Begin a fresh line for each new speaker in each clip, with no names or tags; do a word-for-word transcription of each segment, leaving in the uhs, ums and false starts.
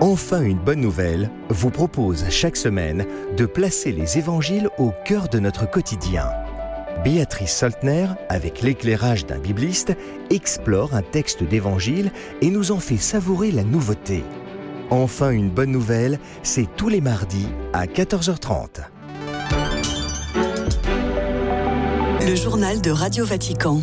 Enfin une bonne nouvelle vous propose chaque semaine de placer les évangiles au cœur de notre quotidien. Béatrice Soltner, avec l'éclairage d'un bibliste, explore un texte d'évangile et nous en fait savourer la nouveauté. Enfin une bonne nouvelle, c'est tous les mardis à quatorze heures trente.
Le journal de Radio Vatican.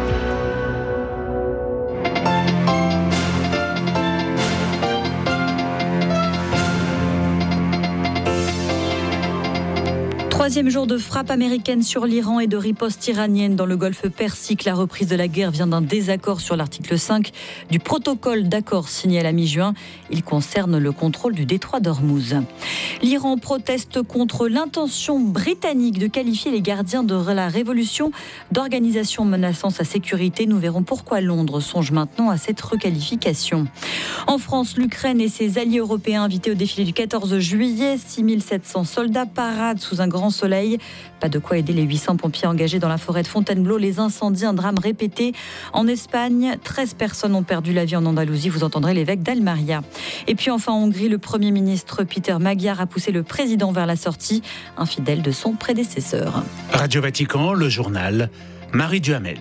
Troisième jour de frappe américaine sur l'Iran et de riposte iranienne dans le golfe Persique. La reprise de la guerre vient d'un désaccord sur l'article cinq du protocole d'accord signé à la mi-juin. Il concerne le contrôle du détroit d'Ormuz. L'Iran proteste contre l'intention britannique de qualifier les gardiens de la révolution d'organisations menaçant sa sécurité. Nous verrons pourquoi Londres songe maintenant à cette requalification. En France, l'Ukraine et ses alliés européens invités au défilé du quatorze juillet. six mille sept cents soldats paradent sous un grand soleil. Pas de quoi aider les huit cents pompiers engagés dans la forêt de Fontainebleau. Les incendies, un drame répété. En Espagne, treize personnes ont perdu la vie en Andalousie. Vous entendrez l'évêque d'Almeria. Et puis enfin en Hongrie, le Premier ministre Peter Magyar a poussé le président vers la sortie, infidèle de son prédécesseur.
Radio Vatican, le journal, Marie Duhamel.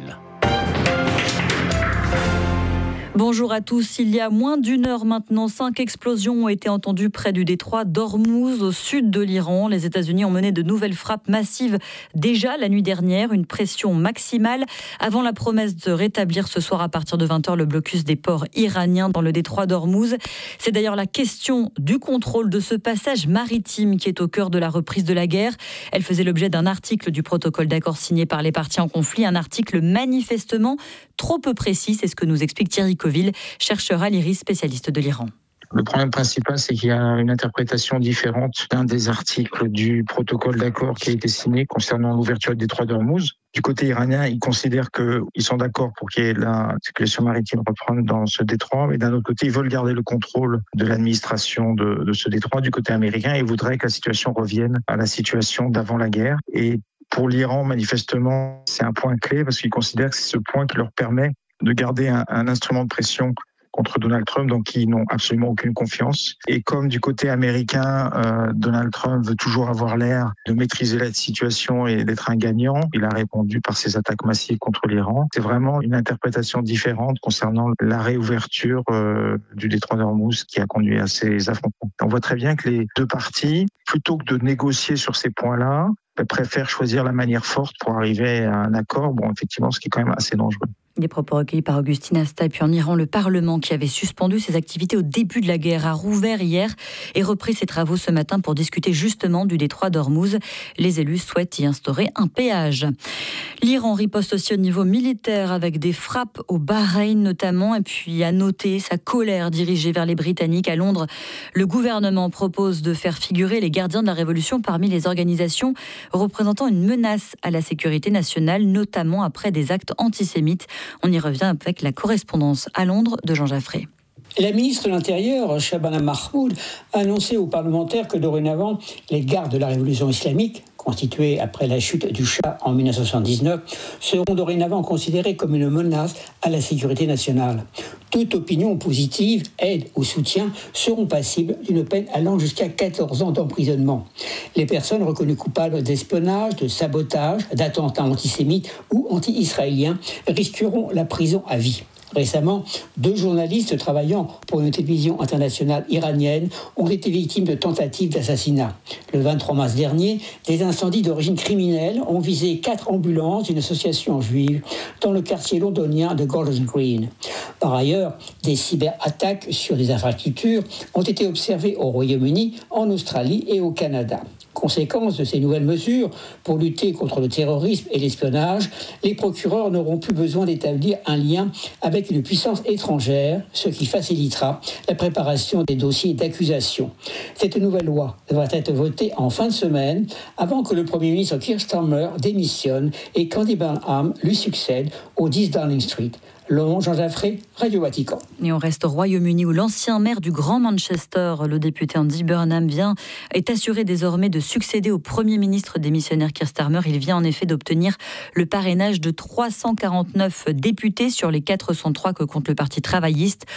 Bonjour à tous. Il y a moins d'une heure maintenant, cinq explosions ont été entendues près du détroit d'Ormuz, au sud de l'Iran. Les États-Unis ont mené de nouvelles frappes massives déjà la nuit dernière, une pression maximale avant la promesse de rétablir ce soir à partir de vingt heures le blocus des ports iraniens dans le détroit d'Ormuz. C'est d'ailleurs la question du contrôle de ce passage maritime qui est au cœur de la reprise de la guerre. Elle faisait l'objet d'un article du protocole d'accord signé par les parties en conflit, un article manifestement trop peu précis, c'est ce que nous explique Thierry Coville, chercheur à l'I R I S, spécialiste de l'Iran.
Le problème principal, c'est qu'il y a une interprétation différente d'un des articles du protocole d'accord qui a été signé concernant l'ouverture du détroit d'Ormuz. Du côté iranien, ils considèrent qu'ils sont d'accord pour qu'il y ait la circulation maritime reprenne dans ce détroit, mais d'un autre côté, ils veulent garder le contrôle de l'administration de, de ce détroit. Du côté américain, ils voudraient que la situation revienne à la situation d'avant la guerre. Et pour l'Iran, manifestement, c'est un point clé parce qu'ils considèrent que c'est ce point qui leur permet de garder un, un instrument de pression contre Donald Trump, donc ils n'ont absolument aucune confiance. Et comme du côté américain, euh, Donald Trump veut toujours avoir l'air de maîtriser la situation et d'être un gagnant, il a répondu par ses attaques massives contre l'Iran. C'est vraiment une interprétation différente concernant la réouverture euh, du détroit d'Ormuz qui a conduit à ces affrontements. On voit très bien que les deux parties, plutôt que de négocier sur ces points-là, préfèrent choisir la manière forte pour arriver à un accord. Bon, effectivement, ce qui est quand même assez dangereux.
Des propos recueillis par Augustine Asta. Et puis en Iran, le Parlement, qui avait suspendu ses activités au début de la guerre, a rouvert hier et repris ses travaux ce matin pour discuter justement du détroit d'Ormuz. Les élus souhaitent y instaurer un péage. L'Iran riposte aussi au niveau militaire avec des frappes au Bahreïn notamment. Et puis à noter sa colère dirigée vers les Britanniques. À Londres, le gouvernement propose de faire figurer les gardiens de la Révolution parmi les organisations représentant une menace à la sécurité nationale, notamment après des actes antisémites. On y revient avec la correspondance à Londres de Jean Jaffré.
La ministre de l'Intérieur, Shabana Mahmoud, a annoncé aux parlementaires que dorénavant, les gardes de la Révolution islamique, constitués après la chute du Shah en dix-neuf cent soixante-dix-neuf, seront dorénavant considérés comme une menace à la sécurité nationale. Toute opinion positive, aide ou soutien seront passibles d'une peine allant jusqu'à quatorze ans d'emprisonnement. Les personnes reconnues coupables d'espionnage, de sabotage, d'attentats antisémites ou anti-israéliens risqueront la prison à vie. Récemment, deux journalistes travaillant pour une télévision internationale iranienne ont été victimes de tentatives d'assassinat. Le vingt-trois mars dernier, des incendies d'origine criminelle ont visé quatre ambulances d'une association juive dans le quartier londonien de Golders Green. Par ailleurs, des cyberattaques sur des infrastructures ont été observées au Royaume-Uni, en Australie et au Canada. Conséquence de ces nouvelles mesures pour lutter contre le terrorisme et l'espionnage, les procureurs n'auront plus besoin d'établir un lien avec une puissance étrangère, ce qui facilitera la préparation des dossiers d'accusation. Cette nouvelle loi devrait être votée en fin de semaine avant que le Premier ministre Keir Starmer démissionne et qu'Andy Burnham lui succède au dix Downing Street. Laurent Jean Jaffré, Radio Vatican.
Et on reste au Royaume-Uni où l'ancien maire du Grand Manchester, le député Andy Burnham, vient, est assuré désormais de succéder au Premier ministre démissionnaire Keir Starmer. Il vient en effet d'obtenir le parrainage de trois cent quarante-neuf députés sur les quatre cent trois que compte le Parti travailliste.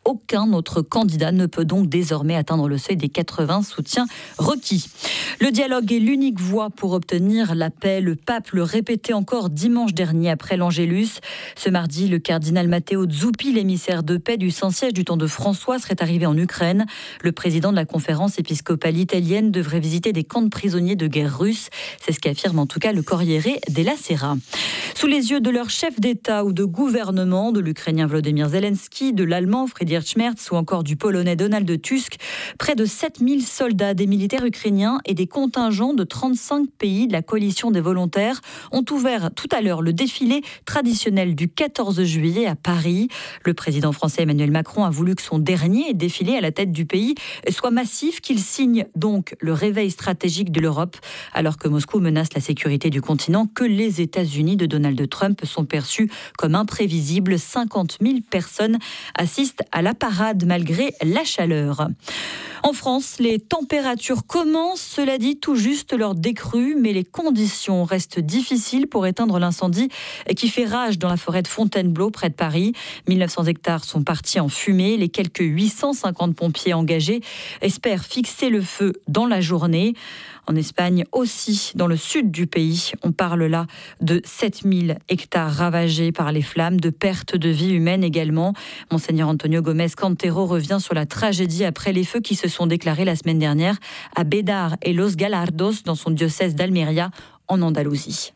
Aucun autre candidat ne peut donc désormais atteindre le seuil des quatre-vingts soutiens requis. Le dialogue est l'unique voie pour obtenir la paix. Le pape le répétait encore dimanche dernier après l'Angélus. Ce mardi, le cardinal Matteo Zuppi, l'émissaire de paix du Saint-Siège du temps de François, serait arrivé en Ukraine. Le président de la conférence épiscopale italienne devrait visiter des camps de prisonniers de guerre russes. C'est ce qu'affirme en tout cas le Corriere della Sera. Sous les yeux de leur chef d'État ou de gouvernement, de l'Ukrainien Volodymyr Zelensky, de l'Allemand Friedrich Merz ou encore du Polonais Donald Tusk, près de sept mille soldats, des militaires ukrainiens et des contingents de trente-cinq pays de la coalition des volontaires ont ouvert tout à l'heure le défilé traditionnel du quatorze juillet à Paris. Le président français Emmanuel Macron a voulu que son dernier défilé à la tête du pays soit massif, qu'il signe donc le réveil stratégique de l'Europe, alors que Moscou menace la sécurité du continent, que les États-Unis de Donald Trump sont perçus comme imprévisibles. cinquante mille personnes assistent à la parade malgré la chaleur. En France, les températures commencent, cela dit, tout juste leur décrue, mais les conditions restent difficiles pour éteindre l'incendie qui fait rage dans la forêt de Fontainebleau, près de Paris. mille neuf cents hectares sont partis en fumée. Les quelques huit cent cinquante pompiers engagés espèrent fixer le feu dans la journée. En Espagne aussi, dans le sud du pays, on parle là de sept mille hectares ravagés par les flammes, de pertes de vie humaine également. Monseigneur Antonio Gómez Cantero revient sur la tragédie après les feux qui se sont déclarés la semaine dernière à Bédar et Los Galardos, dans son diocèse d'Almería, en Andalousie.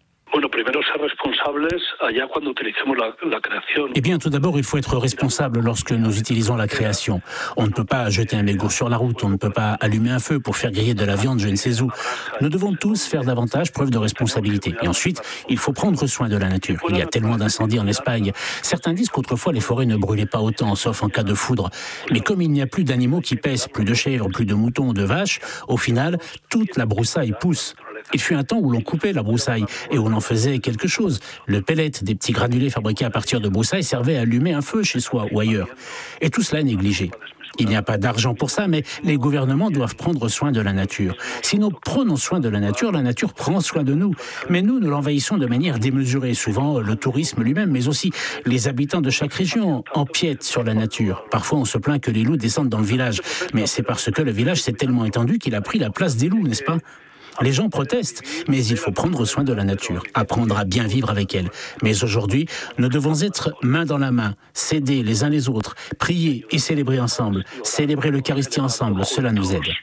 Eh bien, tout d'abord, il faut être responsable lorsque nous utilisons la création. On ne peut pas jeter un mégot sur la route, on ne peut pas allumer un feu pour faire griller de la viande je ne sais où. Nous devons tous faire davantage preuve de responsabilité. Et ensuite, il faut prendre soin de la nature. Il y a tellement d'incendies en Espagne. Certains disent qu'autrefois, les forêts ne brûlaient pas autant, sauf en cas de foudre. Mais comme il n'y a plus d'animaux qui pèsent, plus de chèvres, plus de moutons, de vaches, au final, toute la broussaille pousse. Il fut un temps où l'on coupait la broussaille et où l'on faisait quelque chose. Le pellet, des petits granulés fabriqués à partir de broussailles, servait à allumer un feu chez soi ou ailleurs. Et tout cela est négligé. Il n'y a pas d'argent pour ça, mais les gouvernements doivent prendre soin de la nature. Si nous prenons soin de la nature, la nature prend soin de nous. Mais nous, nous l'envahissons de manière démesurée. Souvent, le tourisme lui-même, mais aussi les habitants de chaque région empiètent sur la nature. Parfois, on se plaint que les loups descendent dans le village. Mais c'est parce que le village s'est tellement étendu qu'il a pris la place des loups, n'est-ce pas ? Les gens protestent, mais il faut prendre soin de la nature, apprendre à bien vivre avec elle. Mais aujourd'hui, nous devons être main dans la main, s'aider les uns les autres, prier et célébrer ensemble, célébrer l'Eucharistie ensemble, cela nous aide.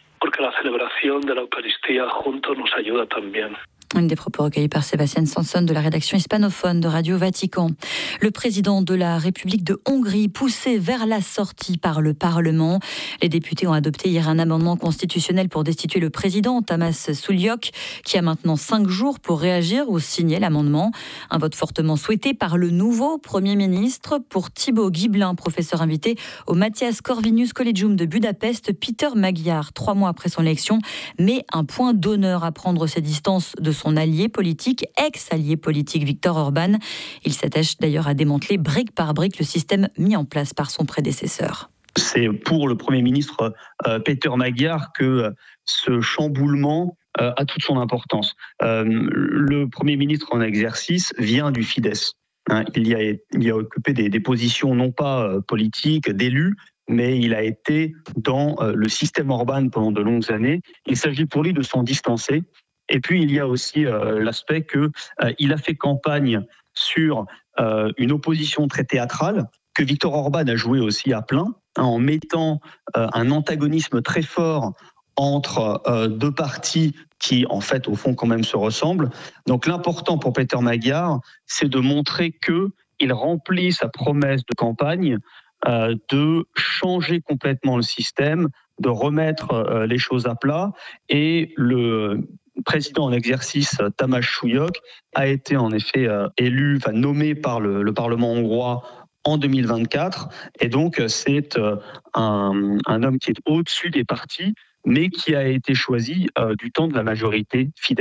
Une des propos recueillis par Sébastien Sanson de la rédaction hispanophone de Radio Vatican. Le président de la République de Hongrie, poussé vers la sortie par le Parlement. Les députés ont adopté hier un amendement constitutionnel pour destituer le président, Tamás Sulyok, qui a maintenant cinq jours pour réagir ou signer l'amendement. Un vote fortement souhaité par le nouveau Premier ministre. Pour Thibaut Guiblin, professeur invité au Matthias Corvinus Collegium de Budapest, Peter Magyar, trois mois après son élection, met un point d'honneur à prendre ses distances de son allié politique, ex-allié politique Viktor Orban. Il s'attache d'ailleurs à démanteler brique par brique le système mis en place par son prédécesseur.
C'est pour le Premier ministre euh, Peter Magyar que euh, ce chamboulement euh, a toute son importance. Euh, le Premier ministre en exercice vient du Fidesz. Hein, il, y a, il y a occupé des, des positions non pas euh, politiques, d'élus, mais il a été dans euh, le système Orban pendant de longues années. Il s'agit pour lui de s'en distancer. Et puis, il y a aussi euh, l'aspect qu'il euh, a fait campagne sur euh, une opposition très théâtrale, que Viktor Orban a joué aussi à plein, hein, en mettant euh, un antagonisme très fort entre euh, deux partis qui, en fait, au fond, quand même se ressemblent. Donc, l'important pour Peter Magyar, c'est de montrer qu'il remplit sa promesse de campagne euh, de changer complètement le système, de remettre euh, les choses à plat. Et le président en exercice, Tamás Sulyok, a été en effet euh, élu, enfin nommé par le, le Parlement hongrois en deux mille vingt-quatre. Et donc, c'est euh, un, un homme qui est au-dessus des partis, mais qui a été choisi euh, du temps de la majorité Fidesz.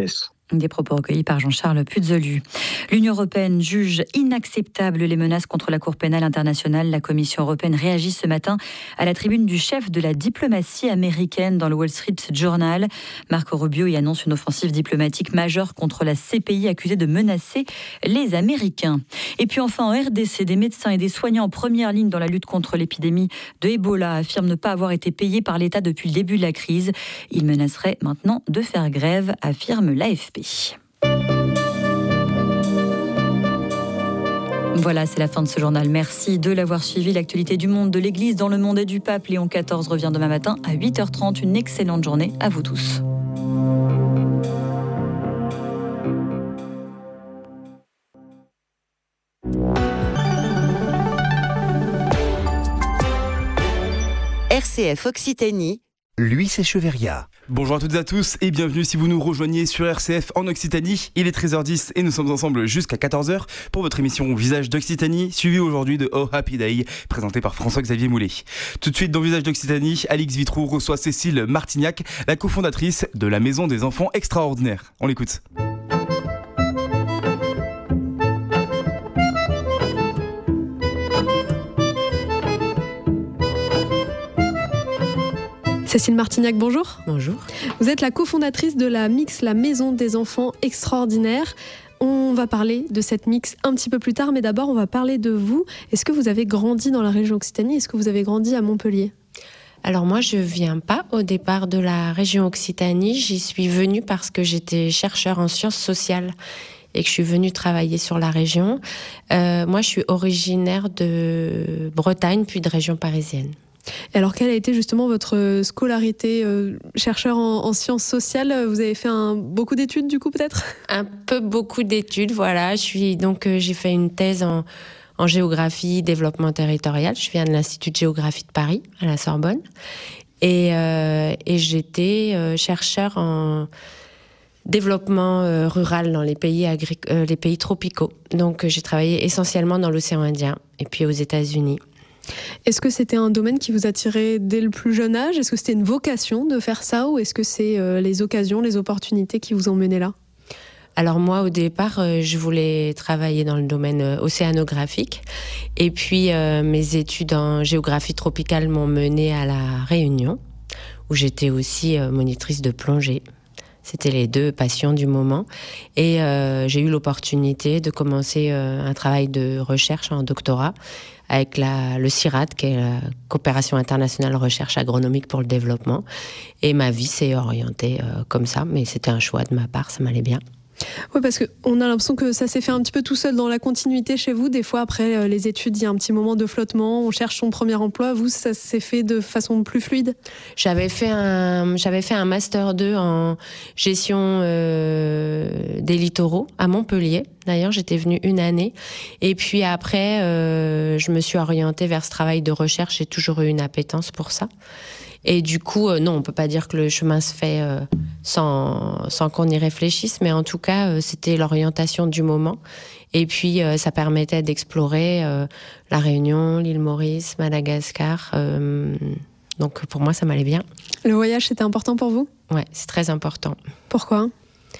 Des propos recueillis par Jean-Charles Puzolu. L'Union européenne juge inacceptables les menaces contre la Cour pénale internationale. La Commission européenne réagit ce matin à la tribune du chef de la diplomatie américaine dans le Wall Street Journal. Marco Rubio y annonce une offensive diplomatique majeure contre la C P I accusée de menacer les Américains. Et puis enfin en R D C, des médecins et des soignants en première ligne dans la lutte contre l'épidémie de Ebola affirment ne pas avoir été payés par l'État depuis le début de la crise. Ils menaceraient maintenant de faire grève, affirme l'A F P. Voilà, c'est la fin de ce journal. Merci de l'avoir suivi. L'actualité du monde, de l'Église, dans le monde et du pape. Léon quatorze revient demain matin à huit heures trente. Une excellente journée à vous tous.
R C F Occitanie.
Lui, c'est Cheveria.
Bonjour à toutes et à tous et bienvenue si vous nous rejoignez sur R C F en Occitanie. Il est treize heures dix et nous sommes ensemble jusqu'à quatorze heures pour votre émission Visage d'Occitanie, suivie aujourd'hui de Oh Happy Day, présentée par François-Xavier Moulet. Tout de suite dans Visage d'Occitanie, Alix Vitrou reçoit Cécile Martignac, la cofondatrice de la Maison des Enfants Extraordinaires. On l'écoute.
Cécile Martignac, bonjour.
Bonjour.
Vous êtes la cofondatrice de la Mix, la Maison des Enfants Extraordinaires. On va parler de cette Mix un petit peu plus tard, mais d'abord on va parler de vous. Est-ce que vous avez grandi dans la région Occitanie ? Est-ce que vous avez grandi à Montpellier ?
Alors moi, je viens pas au départ de la région Occitanie. J'y suis venue parce que j'étais chercheur en sciences sociales et que je suis venue travailler sur la région. Euh, moi, je suis originaire de Bretagne, puis de région parisienne.
Et alors, quelle a été justement votre scolarité euh, chercheur en, en sciences sociales ? Vous avez fait un, beaucoup d'études, du coup, peut-être ?
Un peu beaucoup d'études, voilà. Je suis, donc, euh, j'ai fait une thèse en, en géographie, développement territorial. Je viens de l'Institut de géographie de Paris, à la Sorbonne. Et, euh, et j'étais euh, chercheur en développement euh, rural dans les pays, agri- euh, les pays tropicaux. Donc, euh, j'ai travaillé essentiellement dans l'océan Indien et puis aux États-Unis.
Est-ce que c'était un domaine qui vous attirait dès le plus jeune âge ? Est-ce que c'était une vocation de faire ça ou est-ce que c'est euh, les occasions, les opportunités qui vous ont mené là ?
Alors moi, au départ, euh, je voulais travailler dans le domaine euh, océanographique. Et puis, euh, mes études en géographie tropicale m'ont menée à la Réunion, où j'étais aussi euh, monitrice de plongée. C'était les deux passions du moment. Et euh, j'ai eu l'opportunité de commencer euh, un travail de recherche en doctorat avec la, le C I R A D, qui est la Coopération internationale recherche agronomique pour le développement. Et ma vie s'est orientée euh, comme ça, mais c'était un choix de ma part, ça m'allait bien.
Oui, parce qu'on a l'impression que ça s'est fait un petit peu tout seul dans la continuité chez vous. Des fois, après euh, les études, il y a un petit moment de flottement, on cherche son premier emploi. Vous, ça s'est fait de façon plus fluide ?
J'avais fait un, j'avais fait un master deux en gestion euh, des littoraux à Montpellier. D'ailleurs, j'étais venue une année. Et puis après, euh, je me suis orientée vers ce travail de recherche. J'ai toujours eu une appétence pour ça. Et du coup, euh, non, on peut pas dire que le chemin se fait euh, sans, sans qu'on y réfléchisse, mais en tout cas, euh, c'était l'orientation du moment. Et puis, euh, ça permettait d'explorer euh, la Réunion, l'île Maurice, Madagascar. Euh, donc, pour moi, ça m'allait bien.
Le voyage, c'était important pour vous ?
Ouais, c'est très important.
Pourquoi ?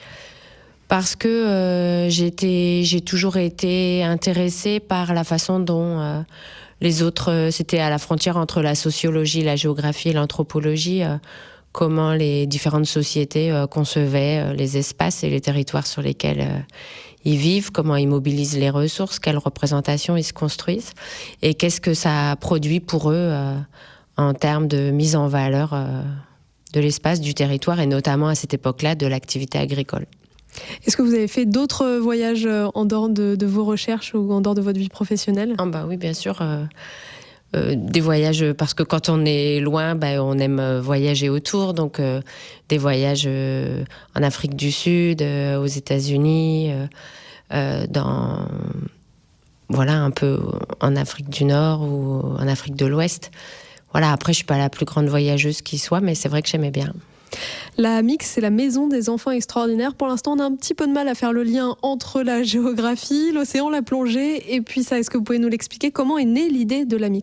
Parce que euh, j'étais, j'ai toujours été intéressée par la façon dont... Euh, Les autres, c'était à la frontière entre la sociologie, la géographie et l'anthropologie, euh, comment les différentes sociétés euh, concevaient euh, les espaces et les territoires sur lesquels euh, ils vivent, comment ils mobilisent les ressources, quelles représentations ils se construisent, et qu'est-ce que ça produit pour eux euh, en termes de mise en valeur euh, de l'espace, du territoire, et notamment à cette époque-là de l'activité agricole.
Est-ce que vous avez fait d'autres voyages en dehors de, de vos recherches ou en dehors de votre vie professionnelle ?
Ah bah oui, bien sûr. Euh, euh, des voyages, parce que quand on est loin, bah, on aime voyager autour. Donc, euh, des voyages euh, en Afrique du Sud, euh, aux États-Unis, euh, euh, dans, voilà, un peu en Afrique du Nord ou en Afrique de l'Ouest. Voilà, après, je suis pas la plus grande voyageuse qui soit, mais c'est vrai que j'aimais bien.
La Mix, c'est la Maison des Enfants Extraordinaires. Pour l'instant, on a un petit peu de mal à faire le lien entre la géographie, l'océan, la plongée et puis ça. Est-ce que vous pouvez nous l'expliquer ? Comment est née l'idée de la Mix ?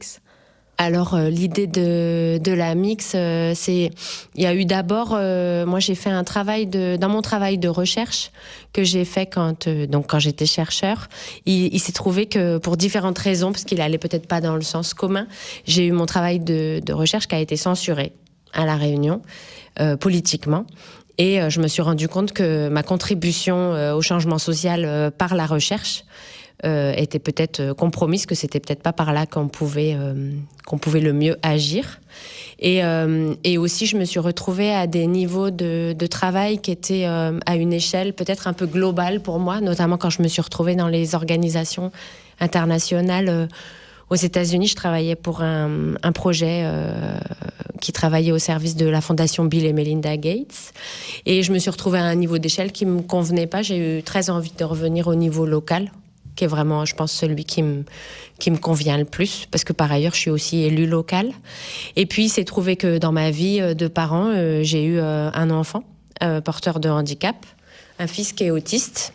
Alors euh, l'idée de, de la mix, euh, c'est, il y a eu d'abord, euh, moi j'ai fait un travail de, dans mon travail de recherche que j'ai fait quand, euh, donc quand j'étais chercheur, il, il s'est trouvé que pour différentes raisons, parce qu'il allait peut-être pas dans le sens commun, j'ai eu mon travail de, de recherche qui a été censuré à La Réunion, euh, politiquement. Et euh, je me suis rendu compte que ma contribution euh, au changement social euh, par la recherche Euh, était peut-être compromise, que c'était peut-être pas par là qu'on pouvait, euh, qu'on pouvait le mieux agir. Et, euh, et aussi, je me suis retrouvée à des niveaux de, de travail qui étaient euh, à une échelle peut-être un peu globale pour moi, notamment quand je me suis retrouvée dans les organisations internationales. Euh, aux États-Unis, je travaillais pour un, un projet euh, qui travaillait au service de la fondation Bill et Melinda Gates. Et je me suis retrouvée à un niveau d'échelle qui me convenait pas. J'ai eu très envie de revenir au niveau local, qui est vraiment, je pense, celui qui me, qui me convient le plus, parce que par ailleurs, je suis aussi élue locale. Et puis, il s'est trouvé que dans ma vie de parent, euh, j'ai eu euh, un enfant euh, porteur de handicap, un fils qui est autiste.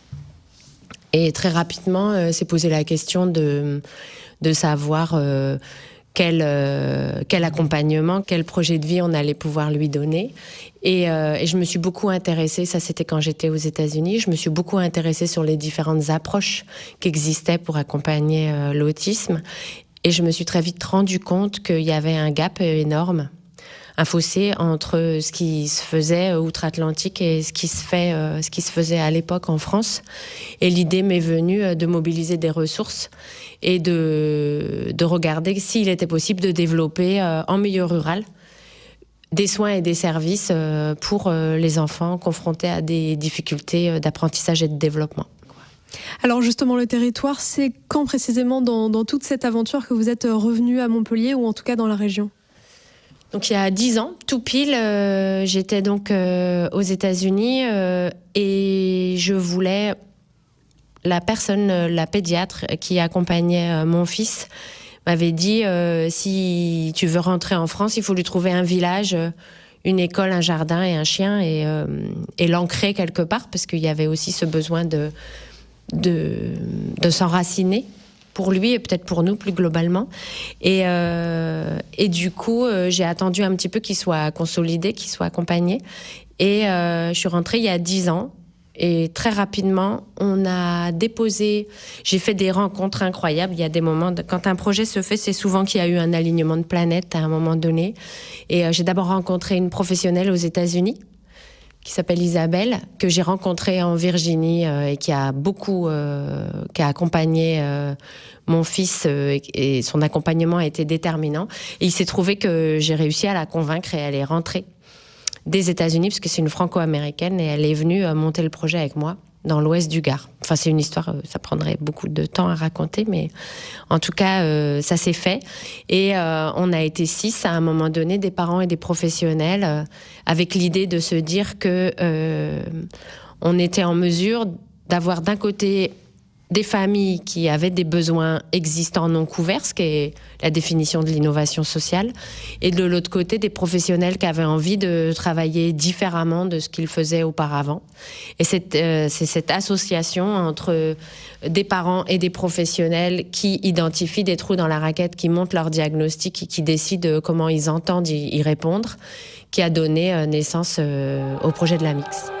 Et très rapidement, euh, s'est posé la question de, de savoir euh, quel, euh, quel accompagnement, quel projet de vie on allait pouvoir lui donner. Et, euh, et je me suis beaucoup intéressée, ça c'était quand j'étais aux États-Unis, je me suis beaucoup intéressée sur les différentes approches qui existaient pour accompagner euh, l'autisme. Et je me suis très vite rendu compte qu'il y avait un gap énorme, un fossé entre ce qui se faisait outre-Atlantique et ce qui se fait, euh, ce qui se faisait à l'époque en France. Et l'idée m'est venue de mobiliser des ressources et de, de regarder s'il était possible de développer euh, en milieu rural des soins et des services pour les enfants confrontés à des difficultés d'apprentissage et de développement.
Alors justement, le territoire, c'est quand précisément dans, dans toute cette aventure que vous êtes revenu à Montpellier, ou en tout cas dans la région ?
Donc il y a dix ans, tout pile, euh, j'étais donc euh, aux États-Unis euh, et je voulais, la personne, la pédiatre qui accompagnait euh, mon fils, m'avait dit euh, si tu veux rentrer en France, il faut lui trouver un village, une école, un jardin et un chien, et, euh, et l'ancrer quelque part, parce qu'il y avait aussi ce besoin de, de, de s'enraciner pour lui et peut-être pour nous plus globalement. Et, euh, et du coup, euh, j'ai attendu un petit peu qu'il soit consolidé, qu'il soit accompagné. Et euh, je suis rentrée il y a dix ans. Et très rapidement, on a déposé... J'ai fait des rencontres incroyables. Il y a des moments... De, quand un projet se fait, c'est souvent qu'il y a eu un alignement de planètes à un moment donné. Et euh, j'ai d'abord rencontré une professionnelle aux États-Unis qui s'appelle Isabelle, que j'ai rencontrée en Virginie euh, et qui a beaucoup... Euh, qui a accompagné euh, mon fils euh, et, et son accompagnement a été déterminant. Et il s'est trouvé que j'ai réussi à la convaincre et elle est rentrée des États-Unis, parce que c'est une franco-américaine, et elle est venue monter le projet avec moi dans l'ouest du Gard. Enfin, c'est une histoire, ça prendrait beaucoup de temps à raconter, mais en tout cas, euh, ça s'est fait. Et euh, on a été six à un moment donné, des parents et des professionnels, euh, avec l'idée de se dire que euh, on était en mesure d'avoir d'un côté des familles qui avaient des besoins existants non couverts, ce qui est la définition de l'innovation sociale, et de l'autre côté, des professionnels qui avaient envie de travailler différemment de ce qu'ils faisaient auparavant. Et c'est, euh, c'est cette association entre des parents et des professionnels qui identifient des trous dans la raquette, qui montent leur diagnostic et qui décident comment ils entendent y répondre, qui a donné naissance au projet de la Mix.